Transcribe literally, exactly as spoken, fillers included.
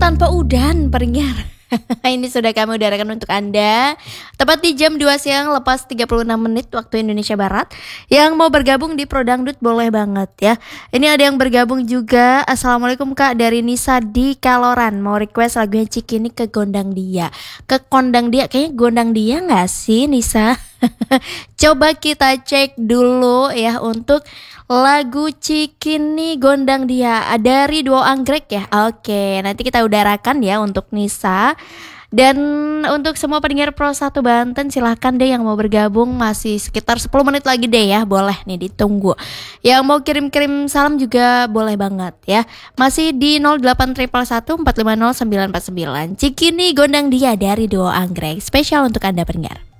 tanpa udan, pendengar. Ini sudah kami udarakan untuk Anda. Tepat di jam dua siang lepas tiga puluh enam menit waktu Indonesia Barat. Yang mau bergabung di Prodangdut boleh banget ya. Ini ada yang bergabung juga. Assalamualaikum Kak, dari Nisa di Kaloran. Mau request lagunya Cikini ke Gondang Dia. Ke Kondang Dia, kayaknya Gondang Dia gak sih Nisa? Coba kita cek dulu ya untuk lagu Cikini Gondang Dia dari Duo Anggrek ya. Oke, nanti kita udarakan ya untuk Nisa. Dan untuk semua pendengar Pro satu Banten, silahkan deh yang mau bergabung, masih sekitar sepuluh menit lagi deh ya. Boleh nih, ditunggu. Yang mau kirim-kirim salam juga boleh banget ya. Masih di nol delapan satu satu empat lima nol sembilan empat sembilan. Cikini Gondang Dia dari Duo Anggrek, spesial untuk Anda pendengar.